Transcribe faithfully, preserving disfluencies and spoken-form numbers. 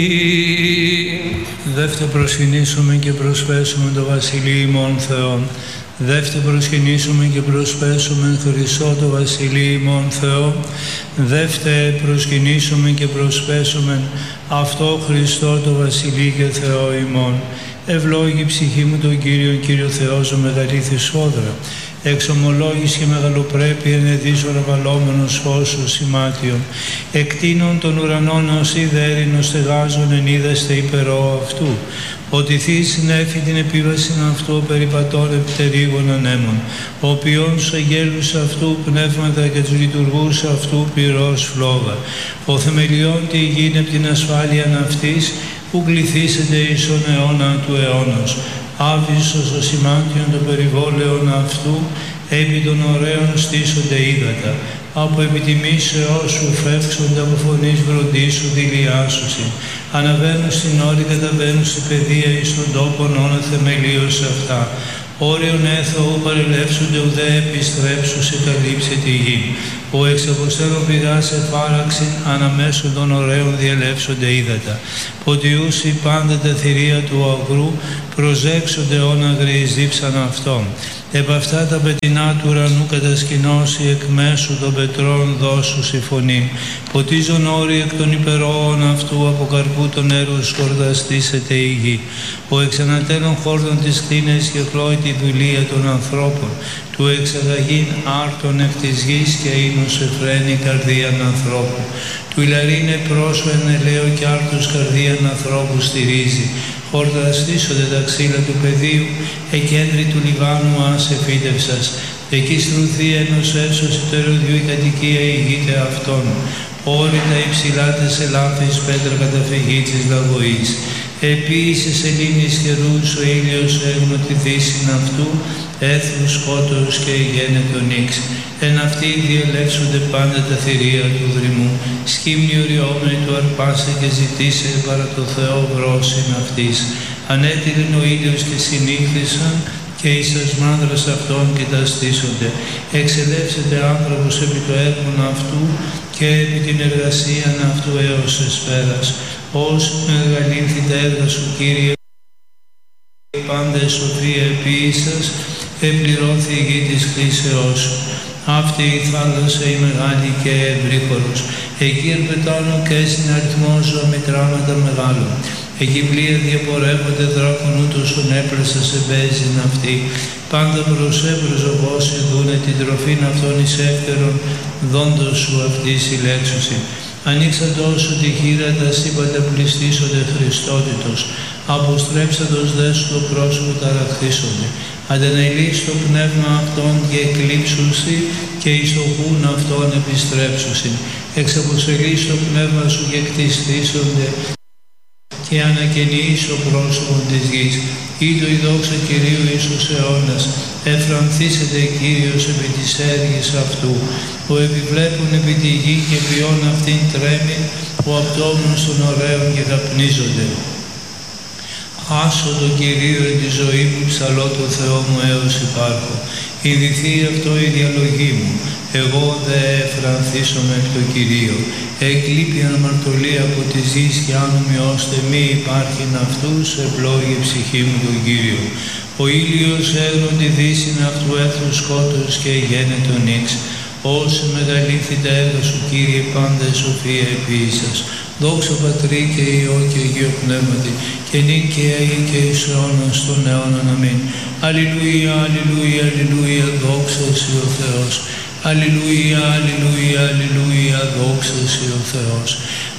Δεύτε προσκυνήσουμε και προσπέσουμε το Βασιλείο ημών Θεόν. Δεύτε προσκυνήσουμε και προσπέσουμε Χριστό το Βασιλείο ημών Θεό. Δεύτε προσκυνήσουμε και προσπέσουμε αυτό Χριστό το Βασιλείο και Θεό ημών. Ευλόγη ψυχή μου τον Κύριο, Κύριο Θεός ο μεγαλήθη σφόδρα. Εξομολόγης και μεγαλοπρέπεια ενεδίζωρα βαλόμενος φως σημάτιον. Εκτείνων των ουρανών ως ιδέρινος στεγάζων εν είδαστε υπερό αυτού. Ποτιθεί συνέφη την επίβαση αυτού περιπατών επιτερίγων ανέμων. Ο οποίον στους αγγέλους αυτού πνεύματα και τους λειτουργούς αυτού πυρός φλόγα. Ο θεμελιών τη γη από την ασφάλεια αυτής που κληθήσετε εις τον αιώνα του αιώνος. Άβυσσος ο σημάτιον των περιβόλαιων αυτού, επί των ωραίων στήσονται ύδατα. Από επιτιμήσεώς σου φεύξονται από φωνής βροντίσου δηλιάσουσιν. Αναβαίνουν στην όρη, καταβαίνουν στην παιδεία εις τον τόπον όνα θεμελίως αυτά. Όριον έθωου παρελεύσονται ουδέ επιστρέψου σε καλύψε τη γη. Ο εξ αποστέλων πηγάς εφάραξιν αναμέσω των ωραίων διελεύσονται ύδατα. Ποτιούσι πάντα τα θηρία του αγρού προσέξονται όναγροι εις δίψαν αυτών. Επ' αυτά τα πετεινά του ουρανού κατασκηνώσει εκ μέσου των πετρών δώσου η φωνή. Ποτίζον όροι εκ των υπερόων αυτού από καρπού των έργων σκορδαστήσεται η γη. Ο εξανατέλων χόρδων της κτίνες και χλώει τη δουλεία των ανθρώπων. Του εξαγαγήν άρτων εκ της γης και ίνους εφραίνει καρδίαν ανθρώπου. Του ηλαρίνε πρόσω εν ελαίο και άρτους καρδίαν ανθρώπου στηρίζει. Χορδαστήσονται τα ξύλα του πεδίου, εκέντρη του Λιβάνου άσε εφύτευσας. Εκεί στρουθεί ενός εύσος υπεροδιού η κατοικία ηγείται αυτών. Όλοι τα υψηλά τες ελάφης πέτρα καταφυγή της λαγωής. Επίησε σελήνης καιρούς ο ήλιος έγνω τη δύσιν αυτού, έθνου σκότος και γένετο νύξ. Εν αυτοί διελεύσονται πάντα τα θηρία του δρυμού. Σκύμνη οριόμενη του αρπάσε και ζητήσε παρά το Θεό βρόσιν αυτής. Ανέτειλεν ο ήλιος και συνήχθησαν και εις τας μάνδρας αυτών και τα στήσονται. Εξελεύσεται άνθρωπος επί το έργον αυτού και επί την εργασία αυτού έως εσπέρας. Ως μεγαλύνθη τα έργα σου, Κύριε, πάντα σοφία επίησας, επληρώθη η γη της κλίσεώς σου. Αυτή η θάλασσα η μεγάλη και ευρύχωρος. Εκεί ερπετάνω και συναριθμός ζωμητράματα μεγάλων. Εκεί πλοία διαπορεύονται δράκων ούτως ον έπλεσα σε μπέζιν αυτή. Πάντα προσέπρος όπως ειδούνε την τροφήν αυτών εις εύτερον δόντος σου αυτή συλλέξουσι. Ανοίξαντος σου τη χείρα τα σύμπαντα πληστήσονται Χριστότητος. Αποστρέψαντος δε σου το πρόσωπο ταραχθήσονται. Αντενελείς το πνεύμα αυτών και εκλείψουσι και εις το χούν αυτών επιστρέψουσι. Εξαποστελείς το πνεύμα σου και κτιστήσονται και ανακαινείς το πρόσωπο της γης. Ήτο η δόξα Κυρίου Ιησούς αιώνας, εφρανθήσεται Κύριος επί της έργης αυτού, που επιβλέπουν επί τη γη και ποιόν αυτήν τρέμει, που απτόμουν στον ωραίον και καπνίζονται. Άσω τον Κυρίο εν τη ζωή μου, ψαλώ το Θεό μου έως υπάρχω. Ιδηθεί αυτό η διαλογή μου, εγώ δε εφρανθήσομαι εκ το Κυρίο. Εκλείπει αναμαρτωλία από τη γης και άνομοι ώστε μη υπάρχει αυτούς, ευλόγη ψυχή μου τον Κύριο. Ο ήλιος έγνον τη δύσιν αυτού έθνου σκότος και γένετο νύξ. Όσε μεγαλήθη τα έργα σου, Κύριε, πάντα σοφία επίησας. Δόξα Πατρί και Υιό και Αγίο Πνεύματι, και νυν και αεί και εις αιώνας των αιώνων. Αμήν. Αλληλούια, αλληλούια, αλληλούια, δόξα σοι ο Θεός. Αλληλούια, αλληλούια, αλληλούια, δόξα σοι ο Θεός.